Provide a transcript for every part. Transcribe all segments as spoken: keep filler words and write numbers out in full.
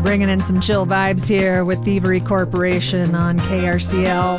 bringing in some chill vibes here with Thievery Corporation on K R C L.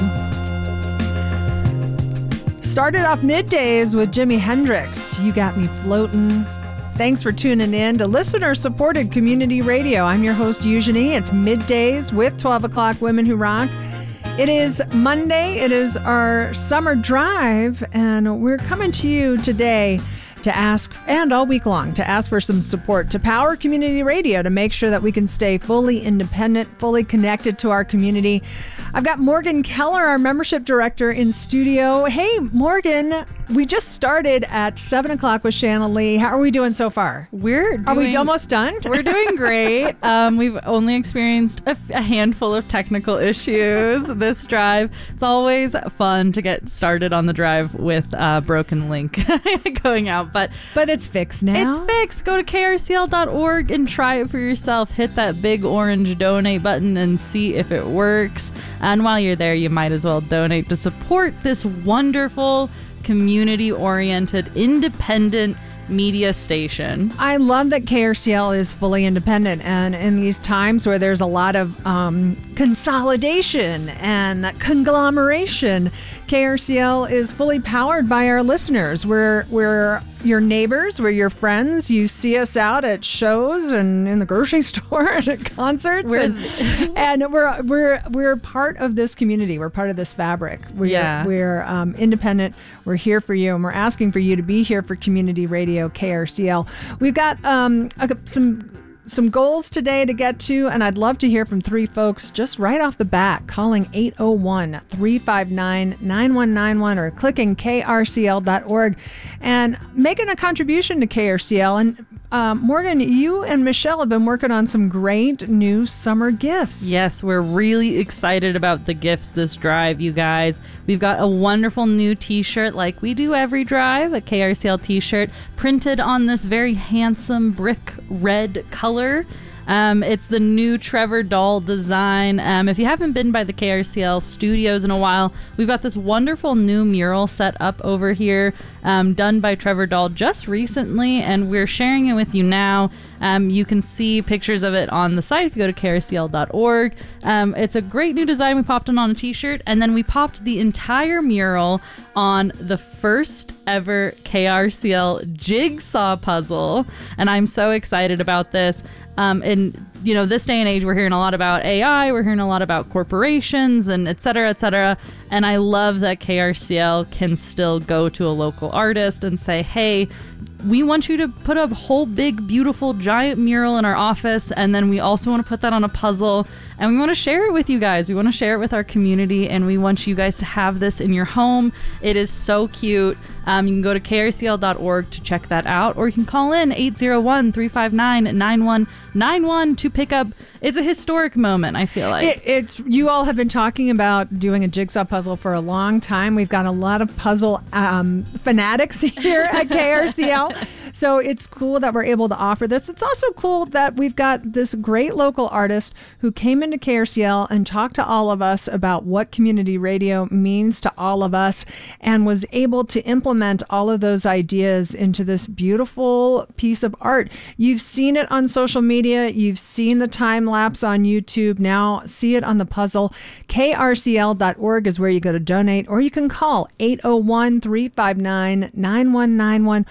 Started off middays with Jimi Hendrix. You Got Me Floating. Thanks for tuning in to listener-supported community radio. I'm your host, Eugenie. It's middays with twelve o'clock Women Who Rock. It is Monday. It is our summer drive, and we're coming to you today to ask, and all week long, to ask for some support to power community radio to make sure that we can stay fully independent, fully connected to our community. I've got Morgan Keller, our membership director, in studio. Hey, Morgan, we just started at seven o'clock with Shanna Lee. How are we doing so far? We're doing, Are we almost done? We're doing great. um, we've only experienced a, a handful of technical issues this drive. It's always fun to get started on the drive with a broken link going out. But but it's fixed now. It's fixed. Go to K R C L dot org and try it for yourself. Hit that big orange donate button and see if it works. And while you're there, you might as well donate to support this wonderful, community-oriented, independent media station. I love that K R C L is fully independent, and in these times where there's a lot of um, consolidation and conglomeration, K R C L is fully powered by our listeners. We're we're your neighbors, we're your friends. You see us out at shows and in the grocery store and at concerts, we're, and, and we're we're we're part of this community. We're part of this fabric. We're, yeah. we're um, independent. We're here for you, and we're asking for you to be here for community radio K R C L. We've got um, a, some. Some goals today to get to, and I'd love to hear from three folks just right off the bat, calling eight oh one, three five nine, nine one nine one or clicking K R C L dot org and making a contribution to K R C L. And um, Morgan, you and Michelle have been working on some great new summer gifts. Yes, we're really excited about the gifts this drive, you guys. We've got a wonderful new t-shirt like we do every drive, a K R C L t-shirt printed on this very handsome brick red color. Um, it's the new Trevor Dahl design. Um, if you haven't been by the K R C L studios in a while, we've got this wonderful new mural set up over here, um, done by Trevor Dahl just recently, and we're sharing it with you now. Um, you can see pictures of it on the site if you go to K R C L dot org. Um, it's a great new design. We popped it on a t-shirt, and then we popped the entire mural on the first ever K R C L jigsaw puzzle, and I'm so excited about this. Um, and, you know, this day and age, we're hearing a lot about A I, we're hearing a lot about corporations and et cetera, et cetera. And I love that K R C L can still go to a local artist and say, hey, we want you to put a whole big, beautiful, giant mural in our office, and then we also want to put that on a puzzle, and we want to share it with you guys. We want to share it with our community, and we want you guys to have this in your home. It is so cute. Um, you can go to K R C L dot org to check that out, or you can call in eight oh one, three five nine, nine one nine one to pick up. It's a historic moment, I feel like. It, it's you all have been talking about doing a jigsaw puzzle for a long time. We've got a lot of puzzle um, fanatics here at K R C L. So it's cool that we're able to offer this. It's also cool that we've got this great local artist who came into K R C L and talked to all of us about what community radio means to all of us, and was able to implement all of those ideas into this beautiful piece of art. You've seen it on social media. You've seen the time lapse on YouTube. Now see it on the puzzle. K R C L dot org is where you go to donate, or you can call eight oh one, three five nine, nine one nine one,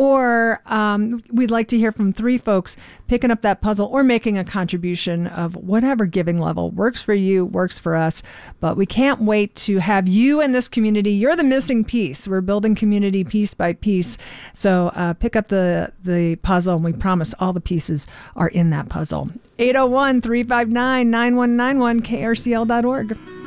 or um, we'd like to hear from three folks picking up that puzzle or making a contribution of whatever giving level works for you, works for us. But we can't wait to have you in this community. You're the missing piece. We're building community piece by piece. So uh, pick up the, the puzzle, and we promise all the pieces are in that puzzle. eight oh one, three five nine, nine one nine one, K R C L dot org.